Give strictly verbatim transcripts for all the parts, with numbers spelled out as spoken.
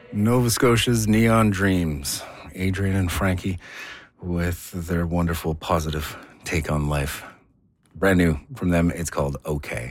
Nova Scotia's Neon Dreams. Adrian and Frankie with their wonderful positive take on life. Brand new from them. It's called Okay.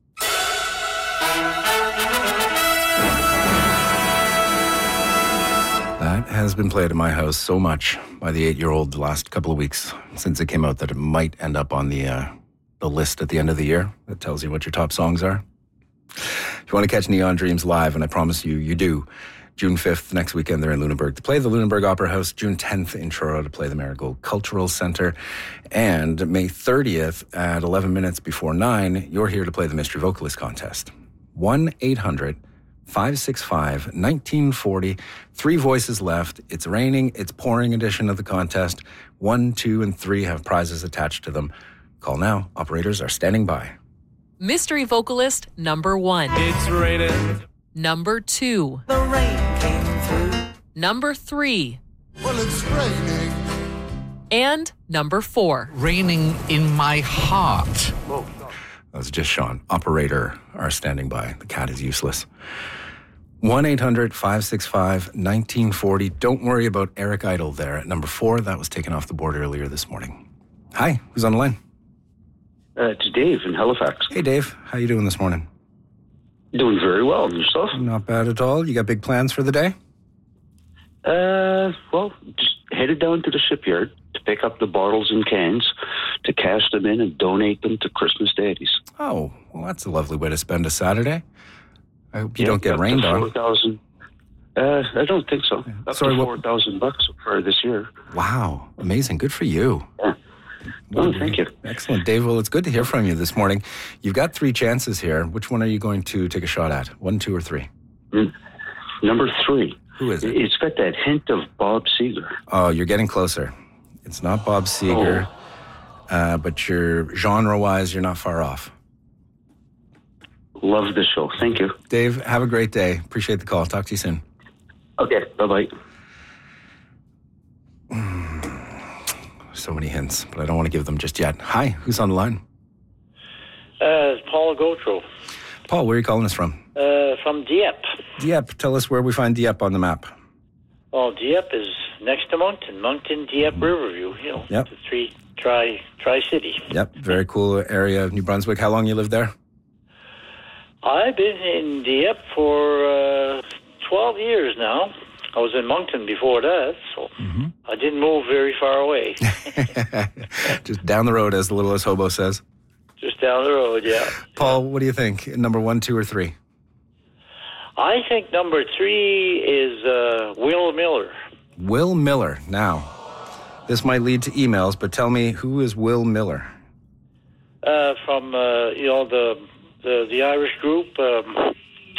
That has been played in my house so much by the eight-year-old the last couple of weeks since it came out that it might end up on the uh, the list at the end of the year that tells you what your top songs are. If you want to catch Neon Dreams live, and I promise you, you do, June fifth, next weekend, they're in Lunenburg to play the Lunenburg Opera House. June tenth in Truro to play the Marigold Cultural Centre. And May thirtieth at eleven minutes before nine, you're here to play the Mystery Vocalist Contest. one eight hundred five six five one nine four zero. Three voices left. It's raining. It's pouring edition of the contest. One, two, and three have prizes attached to them. Call now. Operators are standing by. Mystery vocalist number one. It's raining. Number two. The rain came through. Number three. Well, it's raining. And number four. Raining in my heart. That's just Sean. Operator are standing by. The cat is useless. one eight hundred five six five one nine four zero. Don't worry about Eric Idle there at number four. That was taken off the board earlier this morning. Hi, who's on the line? Uh, it's Dave in Halifax. Hey, Dave. How you doing this morning? Doing very well. And yourself? Not bad at all. You got big plans for the day? Uh, well, just headed down to the shipyard to pick up the bottles and cans, to cast them in and donate them to Christmas Daddies. Oh, well, that's a lovely way to spend a Saturday. I hope you yeah, don't get rained on. four thousand Uh, I don't think so. Up Sorry, to what- four thousand bucks for this year. Wow, amazing. Good for you. Yeah. Oh, thank you. Excellent, Dave. Well, it's good to hear from you this morning. You've got three chances here. Which one are you going to take a shot at? One, two, or three? Mm. Number three. Who is it? It's got that hint of Bob Seger. Oh, you're getting closer. It's not Bob Seger, Oh. uh, but you're genre-wise, you're not far off. Love the show. Thank you. Dave, have a great day. Appreciate the call. Talk to you soon. Okay, bye-bye. So many hints, but I don't want to give them just yet. Hi, who's on the line? Uh, it's Paul Gautreau. Paul, where are you calling us from? Uh, from Dieppe. Dieppe. Tell us where we find Dieppe on the map. Well, Dieppe is next to Moncton. Moncton, Dieppe, Riverview. You know, Yep. the three tri tri city. Yep, very cool area of New Brunswick. How long you lived there? I've been in Dieppe for uh, twelve years now. I was in Moncton before that, so Mm-hmm. I didn't move very far away. Just down the road, as the littlest hobo says. Just down the road, yeah. Paul, what do you think? Number one, two, or three? I think number three is uh, Will Miller. Will Miller. Now, this might lead to emails, but tell me, who is Will Miller? Uh, from uh, you know the the, the Irish group. Um,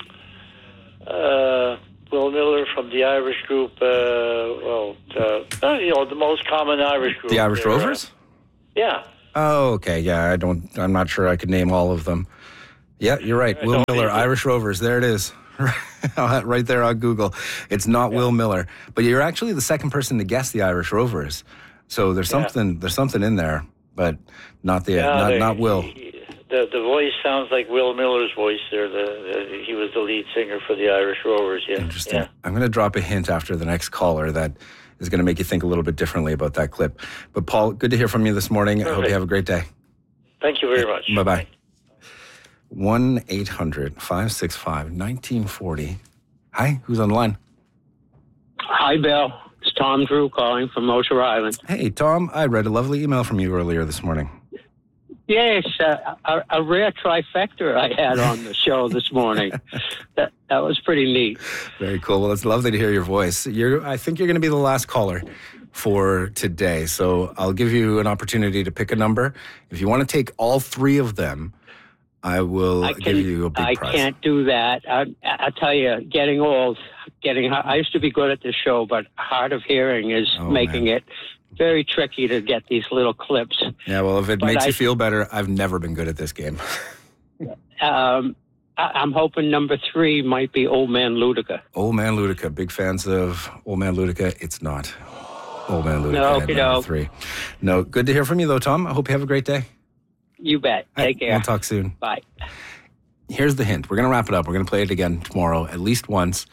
uh, Will Miller from the Irish group. Uh, well, uh, you know the most common Irish group. The Irish They're, uh, Rovers? yeah. Oh, okay. Yeah, I don't. I'm not sure I could name all of them. Yeah, you're right. I Will don't Miller, either. Irish Rovers. There it is, right there on Google. It's not Will Miller, but you're actually the second person to guess the Irish Rovers. So there's Yeah. something. There's something in there, but not the Yeah, not they- not Will. The the voice sounds like Will Miller's voice. There, the, the he was the lead singer for the Irish Rovers. Yeah. Interesting. Yeah. I'm going to drop a hint after the next caller that is going to make you think a little bit differently about that clip. But Paul, good to hear from you this morning. I hope Perfect. you have a great day. Thank you very much. Bye bye. one eight hundred five six five one nine four zero. Hi, who's on the line? Hi, Bill. It's Tom Drew calling from Mosher Island. Hey, Tom. I read a lovely email from you earlier this morning. Yes, uh, a, a rare trifecta I had on the show this morning. That that was pretty neat. Very cool. Well, it's lovely to hear your voice. You're, I think you're going to be the last caller for today. So I'll give you an opportunity to pick a number. If you want to take all three of them, I will I give you a big I prize. can't do that. I, I tell you, getting old, getting I used to be good at the show, but hard of hearing is Oh, making man. it very tricky to get these little clips. Yeah, well, if it But makes I- you feel better, I've never been good at this game. Um, I, I'm hoping number three might be Old Man Ludica. Old Man Ludica. Big fans of Old Man Ludica. It's not Old Man Ludica No, at you number know. three. No, good to hear from you, though, Tom. I hope you have a great day. You bet. All right, Take care. We'll talk soon. Bye. Here's the hint. We're going to wrap it up. We're going to play it again tomorrow, at least once.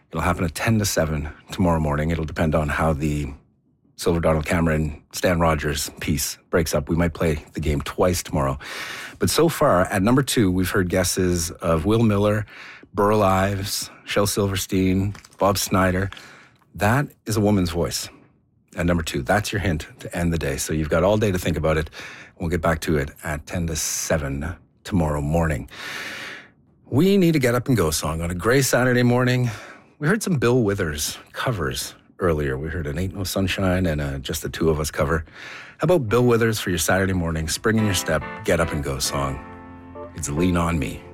It'll happen at ten to seven tomorrow morning. It'll depend on how the Silver Donald Cameron, Stan Rogers piece breaks up. We might play the game twice tomorrow. But so far, at number two, we've heard guesses of Will Miller, Burl Ives, Shel Silverstein, Bob Snyder. That is a woman's voice. At number two, that's your hint to end the day. So you've got all day to think about it. We'll get back to it at ten to seven tomorrow morning. We Need to Get Up and Go song on a gray Saturday morning. We heard some Bill Withers covers earlier. We heard an Ain't No Sunshine and a Just the Two of Us cover. How about Bill Withers for your Saturday morning, spring in your step, get up and go song? It's Lean On Me.